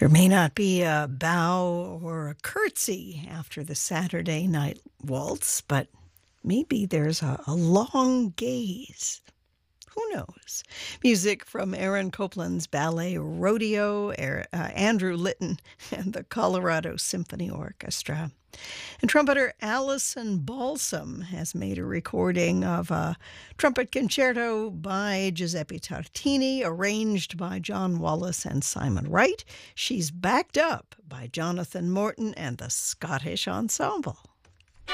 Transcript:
There may not be a bow or a curtsy after the Saturday night waltz, but maybe there's a long gaze. Who knows? Music from Aaron Copland's ballet Rodeo, Andrew Litton, and the Colorado Symphony Orchestra. And trumpeter Allison Balsam has made a recording of a trumpet concerto by Giuseppe Tartini, arranged by John Wallace and Simon Wright. She's backed up by Jonathan Morton and the Scottish Ensemble.